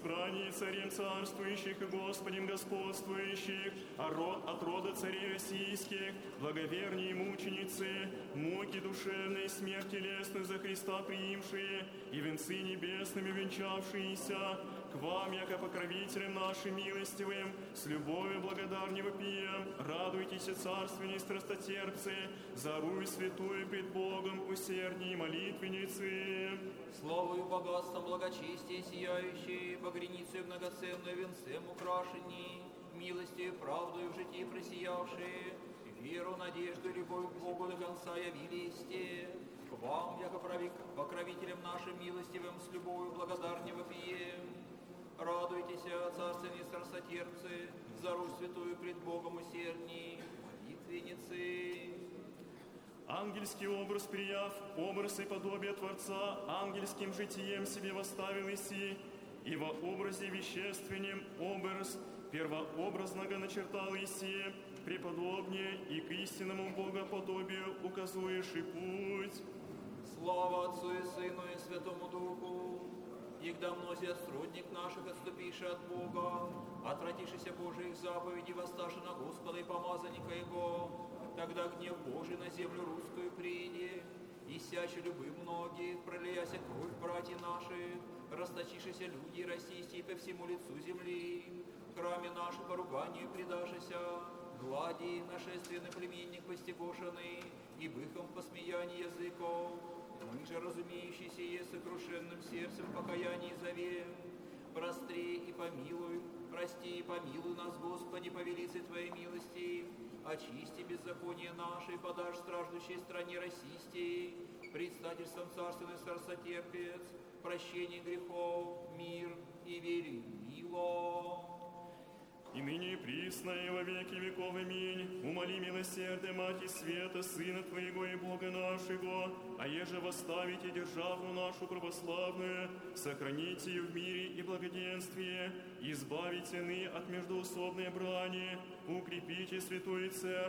избрании царем царствующих и Господем господствующих, от рода царей российских, благоверней мученицы, муки душевной, смерть телесную за Христа приимшие, и венцы небесными венчавшиеся, к вам, яко покровителям нашим милостивым, с любовью благодарне вопием, радуйтесь, царственные страстотерпцы, за Русь святую пред Богом, усердней молитвенницы. Славою, богатством, благочестие сияющие, погреницей многоценную венцем украшенней, милостью и правдою в житии просиявшие, веру, надежду, любовь к Богу до конца явились те. К вам, яко покровителям нашим милостивым, с любовью благодарне вопием. Радуйтесь, царственные страстотерпцы, за Русь святую пред Богом усердней, молитвенницы. Ангельский образ прияв, образ и подобие Творца, ангельским житием себе восставил иси, и во образе вещественнем образ первообразного начертал иси, преподобнее и к истинному богоподобию указуешь и путь. Слава Отцу и Сыну и Святому Духу, егда мнозия сродник наших отступивши от Бога, отвратившися Божиих заповедей, восставши на Господа и помазанника Его, тогда гнев Божий на землю русскую прииде, и сяче любы многих, пролияся кровь братьев наших, расточившися люди российские по всему лицу земли, в храме нашей поруганию предашися, глади нашественный племенник постигошенный, и быхом посмеяние языков, мы же разумеющиеся есть сокрушенным сердцем покаяние зовем. Простри и помилуй, прости и помилуй нас, Господи, по велице Твоей милости, очисти беззаконие наше и подашь страждущей стране российской, предстательством царственный страстотерпец, прощение грехов, мир и вери мило. И ныне и присно, и во веки веков. Аминь. Умоли милосердие, Мати Света, Сына Твоего и Бога нашего, а еже восставите державу нашу православную, сохраните ее в мире и благоденствии, избавите ны от междоусобной брани, укрепите святую церковь,